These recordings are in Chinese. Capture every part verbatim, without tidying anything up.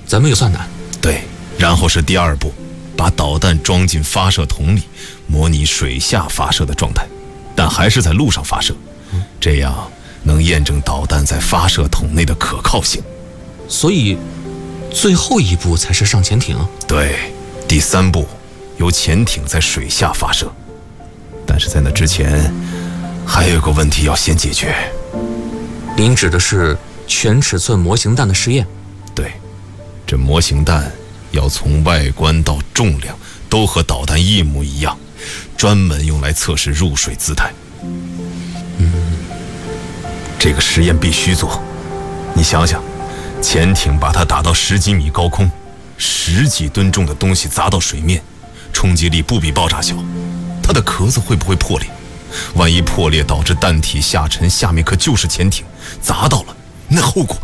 咱们也算难。 对，然后是第二步，把导弹装进发射筒里，模拟水下发射的状态，但还是在路上发射，这样能验证导弹在发射筒内的可靠性。 所以，最后一步才是上潜艇。 对，第三步由潜艇在水下发射，但是在那之前，还有个问题要先解决。 您指的是全尺寸模型弹的试验？ 对，这模型弹要从外观到重量都和导弹一模一样，专门用来测试入水姿态。 嗯， 这个实验必须做。你想想，潜艇把它打到十几米高空，十几吨重的东西砸到水面，冲击力不比爆炸小，它的壳子会不会破裂？万一破裂导致弹体下沉，下面可就是潜艇，砸到了，那后果……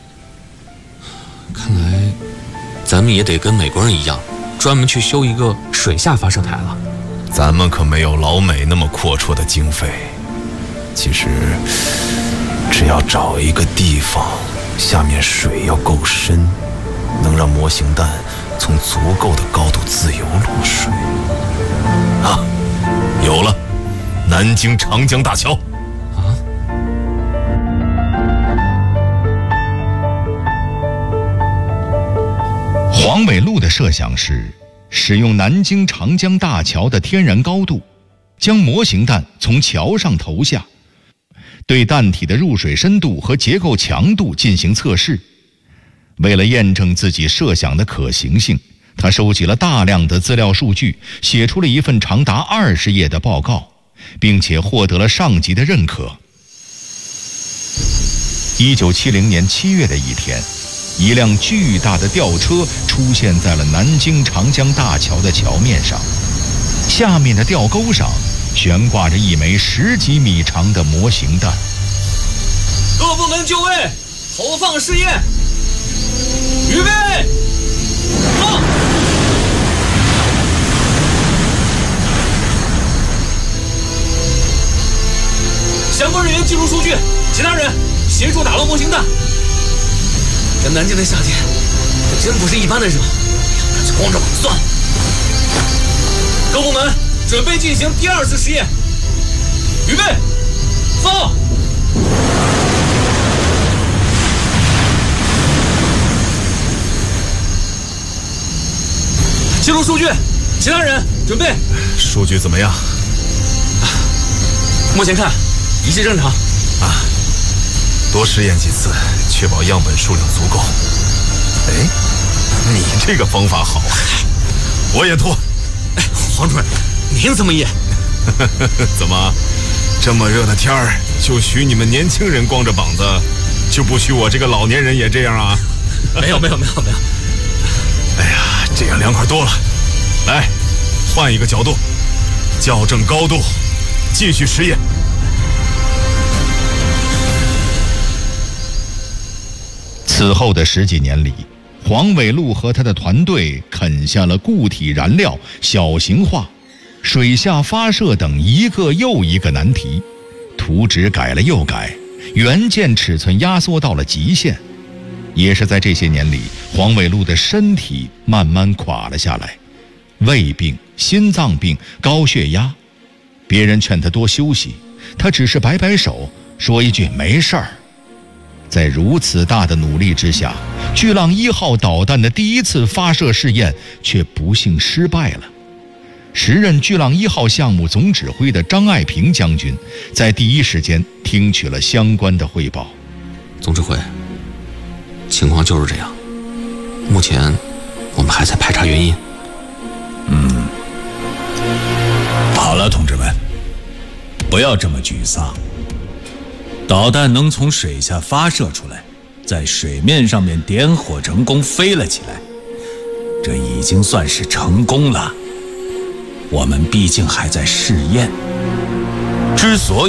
看来，咱们也得跟美国人一样，专门去修一个水下发射台了。 咱们可没有老美那么阔绰的经费。其实，只要找一个地方，下面水要够深，能让模型弹从足够的高度自由落水。啊，有了！南京长江大桥。 啊！ 黄纬路的设想是使用南京长江大桥的天然高度，将模型弹从桥上投下，对弹体的入水深度和结构强度进行测试。为了验证自己设想的可行性，他收集了大量的资料数据，写出了一份长达二十页的报告，并且获得了上级的认可。一九七零年七月的一天，一辆巨大的吊车出现在了南京长江大桥的桥面上，下面的吊钩上悬挂着一枚十几米长的模型弹。 各部门就位，投放试验，预备，放！相关人员记录数据，其他人协助打捞模型弹。这南京的夏天，可真不是一般的热，干脆光着膀子算了。各部门准备进行第二次实验，预备，放！记录数据，其他人准备。 数据怎么样？ 目前看，一切正常。 啊，多试验几次，确保样本数量足够。哎，你这个方法好啊，我也脱。 哎，黄主任，您怎么也？ 怎么，这么热的天儿，就许你们年轻人光着膀子，就不许我这个老年人也这样啊？ 没有没有没有没有。 哎呀，这样凉快多了。来，换一个角度，校正高度，继续实验。 此后的十几年里，黄纬路和他的团队啃下了固体燃料、小型化、水下发射等一个又一个难题，图纸改了又改，元件尺寸压缩到了极限。也是在这些年里，黄纬路的身体慢慢垮了下来，胃病、心脏病、高血压。别人劝他多休息，他只是摆摆手，说一句没事儿。在如此大的努力之下，巨浪一号导弹的第一次发射试验却不幸失败了。时任巨浪一号项目总指挥的张爱萍将军在第一时间听取了相关的汇报。 总指挥，情况就是这样，目前我们还在排查原因。 嗯，好了，同志们，不要这么沮丧。导弹能从水下发射出来，在水面上面点火成功飞了起来，这已经算是成功了。我们毕竟还在试验，之所以